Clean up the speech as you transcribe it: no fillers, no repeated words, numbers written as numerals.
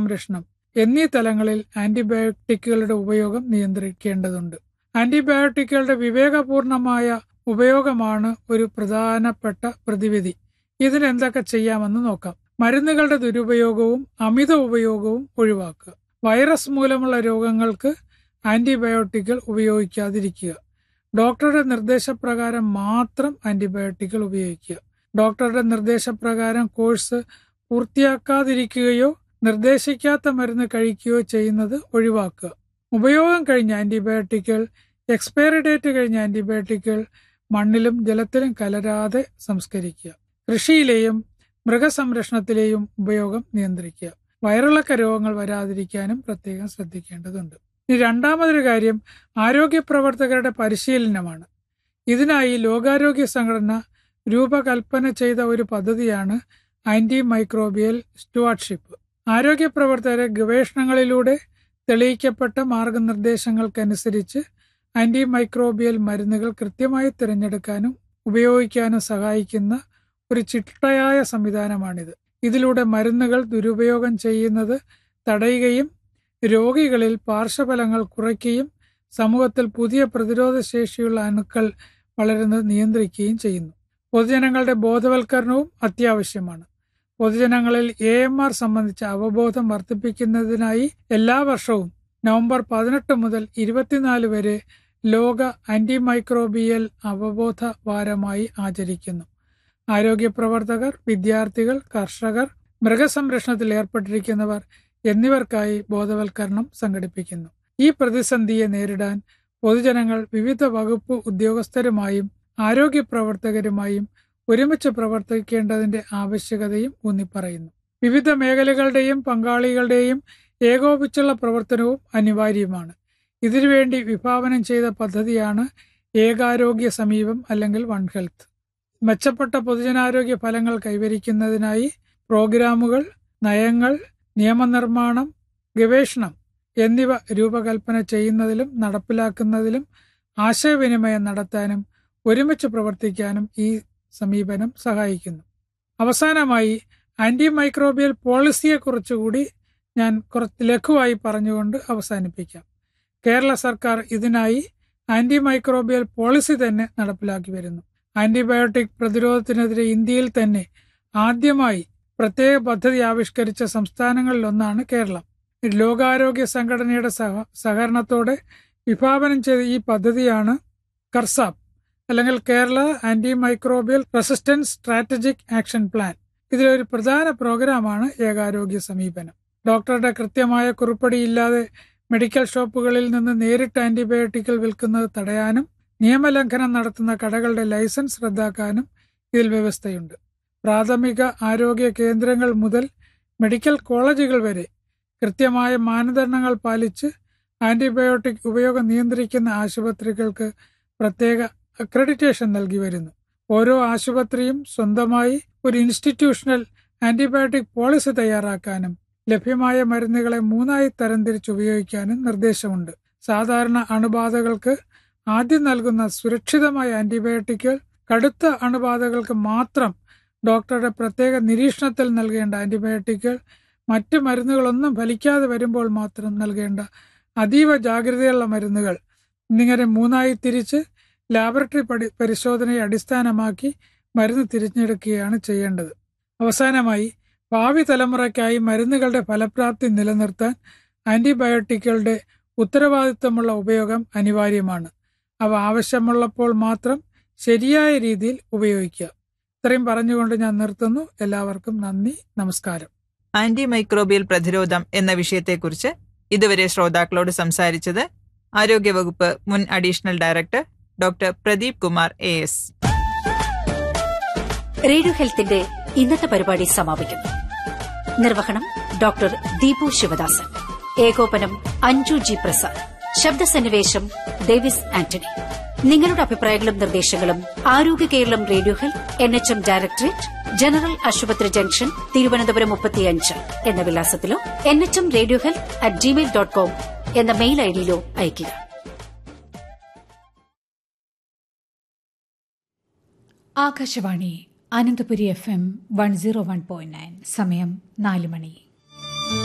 മൃഗസംരക്ഷണം എന്നീ തലങ്ങളിൽ ആന്റിബയോട്ടിക്കുകളുടെ ഉപയോഗം നിയന്ത്രിക്കേണ്ടതുണ്ട്. ആന്റിബയോട്ടിക്കുകളുടെ വിവേകപൂർണമായ ഉപയോഗമാണ് ഒരു പ്രധാനപ്പെട്ട പ്രതിവിധി. ഇതിന് എന്തൊക്കെ ചെയ്യാമെന്ന് നോക്കാം. മരുന്നുകളുടെ ദുരുപയോഗവും അമിത ഉപയോഗവും ഒഴിവാക്കുക. വൈറസ് മൂലമുള്ള രോഗങ്ങൾക്ക് ആന്റിബയോട്ടിക്കുകൾ ഉപയോഗിക്കാതിരിക്കുക. ഡോക്ടറുടെ നിർദ്ദേശപ്രകാരം മാത്രം ആന്റിബയോട്ടിക്കുകൾ ഉപയോഗിക്കുക. ഡോക്ടറുടെ നിർദ്ദേശപ്രകാരം കോഴ്സ് പൂർത്തിയാക്കാതിരിക്കുകയോ നിർദ്ദേശിക്കാത്ത മരുന്ന് കഴിക്കുകയോ ചെയ്യുന്നത് ഒഴിവാക്കുക. ഉപയോഗം കഴിഞ്ഞ ആന്റിബയോട്ടിക്കുകൾ, എക്സ്പയറി ഡേറ്റ് കഴിഞ്ഞ ആന്റിബയോട്ടിക്കുകൾ മണ്ണിലും ജലത്തിലും കലരാതെ സംസ്കരിക്കുക. കൃഷിയിലെയും മൃഗസംരക്ഷണത്തിലെയും ഉപയോഗം നിയന്ത്രിക്കുക. വയറിളക്ക രോഗങ്ങൾ വരാതിരിക്കാനും പ്രത്യേകം ശ്രദ്ധിക്കേണ്ടതുണ്ട്. ഇനി രണ്ടാമതൊരു കാര്യം ആരോഗ്യ പ്രവർത്തകരുടെ പരിശീലനമാണ്. ഇതിനായി ലോകാരോഗ്യ സംഘടന രൂപകൽപ്പന ചെയ്ത ഒരു പദ്ധതിയാണ് ആന്റി മൈക്രോബിയൽ സ്റ്റുവാർഡ്ഷിപ്പ്. ആരോഗ്യ പ്രവർത്തകരെ ഗവേഷണങ്ങളിലൂടെ തെളിയിക്കപ്പെട്ട മാർഗനിർദ്ദേശങ്ങൾക്കനുസരിച്ച് ആന്റി മൈക്രോബിയൽ മരുന്നുകൾ കൃത്യമായി തിരഞ്ഞെടുക്കാനും ഉപയോഗിക്കാനും സഹായിക്കുന്ന ഒരു ചിട്ടയായ സംവിധാനമാണിത്. ഇതിലൂടെ മരുന്നുകൾ ദുരുപയോഗം ചെയ്യുന്നത് തടയുകയും രോഗികളിൽ പാർശ്വഫലങ്ങൾ കുറയ്ക്കുകയും സമൂഹത്തിൽ പുതിയ പ്രതിരോധ ശേഷിയുള്ള അണുക്കൾ വളരുന്നത് നിയന്ത്രിക്കുകയും ചെയ്യുന്നു. പൊതുജനങ്ങളുടെ ബോധവൽക്കരണവും അത്യാവശ്യമാണ്. പൊതുജനങ്ങളിൽ AMR സംബന്ധിച്ച അവബോധം വർദ്ധിപ്പിക്കുന്നതിനായി എല്ലാ വർഷവും നവംബർ 18 മുതൽ 24 വരെ ലോക ആന്റിമൈക്രോബിയൽ അവബോധ വാരമായി ആചരിക്കുന്നു. ആരോഗ്യ പ്രവർത്തകർ, വിദ്യാർത്ഥികൾ, കർഷകർ, മൃഗസംരക്ഷണത്തിൽ ഏർപ്പെട്ടിരിക്കുന്നവർ എന്നിവർക്കായി ബോധവൽക്കരണം സംഘടിപ്പിക്കുന്നു. ഈ പ്രതിസന്ധിയെ നേരിടാൻ പൊതുജനങ്ങൾ വിവിധ വകുപ്പ് ഉദ്യോഗസ്ഥരുമായും ആരോഗ്യ പ്രവർത്തകരുമായും ഒരുമിച്ച് പ്രവർത്തിക്കേണ്ടതിന്റെ ആവശ്യകതയും ഊന്നിപ്പറയുന്നു. വിവിധ മേഖലകളുടെയും പങ്കാളികളുടെയും ഏകോപിച്ചുള്ള പ്രവർത്തനവും അനിവാര്യമാണ്. ഇതിനുവേണ്ടി വിഭാവനം ചെയ്ത പദ്ധതിയാണ് ഏകാരോഗ്യ സമീപം അല്ലെങ്കിൽ വൺ ഹെൽത്ത്. മെച്ചപ്പെട്ട പൊതുജനാരോഗ്യ ഫലങ്ങൾ കൈവരിക്കുന്നതിനായി പ്രോഗ്രാമുകൾ, നയങ്ങൾ, നിയമനിർമ്മാണം, ഗവേഷണം എന്നിവ രൂപകൽപ്പന ചെയ്യുന്നതിലും നടപ്പിലാക്കുന്നതിലും ആശയവിനിമയം നടത്താനും ഒരുമിച്ച് പ്രവർത്തിക്കാനും ഈ സമീപനം സഹായിക്കുന്നു. അവസാനമായി ആന്റിമൈക്രോബിയൽ പോളിസിയെക്കുറിച്ചുകൂടി ഞാൻ കുറച്ച് ലഘുവായി പറഞ്ഞുകൊണ്ട് അവസാനിപ്പിക്കാം. കേരള സർക്കാർ ഇതിനായി ആന്റിമൈക്രോബിയൽ പോളിസി തന്നെ നടപ്പിലാക്കി വരുന്നു. ആന്റിബയോട്ടിക് പ്രതിരോധത്തിനെതിരെ ഇന്ത്യയിൽ തന്നെ ആദ്യമായി പ്രത്യേക പദ്ധതി ആവിഷ്കരിച്ച സംസ്ഥാനങ്ങളിലൊന്നാണ് കേരളം. ലോകാരോഗ്യ സംഘടനയുടെ സഹകരണത്തോടെ വിഭാവനം ചെയ്ത ഈ പദ്ധതിയാണ് കർസാപ്പ് അല്ലെങ്കിൽ Kerala antimicrobial resistance strategic action plan. ഇതിലൊരു പ്രധാന പ്രോഗ്രാമാണ് ഏകാരോഗ്യ സമീപനം. ഡോക്ടറുടെ കൃത്യമായ കുറിപ്പടിയില്ലാതെ മെഡിക്കൽ ഷോപ്പുകളിൽ നിന്ന് നേരിട്ട് ആന്റിബയോട്ടിക്കുകൾ വിൽക്കുന്നത് തടയാനും നിയമലംഘനം നടത്തുന്ന കടകളുടെ ലൈസൻസ് റദ്ദാക്കാനും ഇതിൽ വ്യവസ്ഥയുണ്ട്. പ്രാഥമിക ആരോഗ്യ കേന്ദ്രങ്ങൾ മുതൽ മെഡിക്കൽ കോളേജുകൾ വരെ കൃത്യമായ മാനദണ്ഡങ്ങൾ പാലിച്ച് ആന്റിബയോട്ടിക് ഉപയോഗം നിയന്ത്രിക്കുന്ന ആശുപത്രികൾക്ക് പ്രത്യേക അക്രഡിറ്റേഷൻ നൽകി വരുന്നു. ഓരോ ആശുപത്രിയും സ്വന്തമായി ഒരു ഇൻസ്റ്റിറ്റ്യൂഷണൽ ആന്റിബയോട്ടിക് പോളിസി തയ്യാറാക്കാനും ലഭ്യമായ മരുന്നുകളെ 3 തരംതിരിച്ച് ഉപയോഗിക്കാനും നിർദ്ദേശമുണ്ട്. സാധാരണ അണുബാധകൾക്ക് ആദ്യം നൽകുന്ന സുരക്ഷിതമായ ആന്റിബയോട്ടിക്കുകൾ, കടുത്ത അണുബാധകൾക്ക് മാത്രം ഡോക്ടറുടെ പ്രത്യേക നിരീക്ഷണത്തിൽ നൽകേണ്ട ആന്റിബയോട്ടിക്കുകൾ, മറ്റ് മരുന്നുകളൊന്നും ഫലിക്കാതെ വരുമ്പോൾ മാത്രം നൽകേണ്ട അതീവ ജാഗ്രതയുള്ള മരുന്നുകൾ എന്നിങ്ങനെ 3 തിരിച്ച് ലാബറട്ടറി പരിശോധനയെ അടിസ്ഥാനമാക്കി മരുന്ന് തിരഞ്ഞെടുക്കുകയാണ് ചെയ്യേണ്ടത്. അവസാനമായി ഭാവി തലമുറയ്ക്കായി മരുന്നുകളുടെ ഫലപ്രാപ്തി നിലനിർത്താൻ ആന്റിബയോട്ടിക്കുകളുടെ ഉത്തരവാദിത്തമുള്ള ഉപയോഗം അനിവാര്യമാണ്. അവ ആവശ്യമുള്ളപ്പോൾ മാത്രം ശരിയായ രീതിയിൽ ഉപയോഗിക്കുക. ഇത്രയും പറഞ്ഞുകൊണ്ട് ഞാൻ നിർത്തുന്നു. എല്ലാവർക്കും നന്ദി, നമസ്കാരം. ആന്റിമൈക്രോബിയൽ പ്രതിരോധം എന്ന വിഷയത്തെക്കുറിച്ച് ഇതുവരെ ശ്രോതാക്കളോട് സംസാരിച്ചത് ആരോഗ്യവകുപ്പ് മുൻ additional director doctor Pradeep Kumar AS. Radio ഹെൽത്തിന്റെ ഇന്നത്തെ പരിപാടി സമാപിക്കുന്നു. നിർവഹണം ഡോക്ടർ ദീപു ശിവദാസൻ. ഏകോപനം അഞ്ജു G പ്രസാദ്. ശബ്ദസന്നിവേശം ഡേവിസ് ആന്റണി. നിങ്ങളുടെ അഭിപ്രായങ്ങളും നിർദ്ദേശങ്ങളും ആരോഗ്യ Keralam radio health NHM directorate, general ആശുപത്രി ജംഗ്ഷൻ, തിരുവനന്തപുരം 35 എന്ന വിലാസത്തിലോ nhmradiohealth@gmail.com എന്ന മെയിൽ ഐഡിയിലോ അയയ്ക്കുക. ആകാശവാണി അനന്തപുരി FM 101.9. സമയം 4 മണി.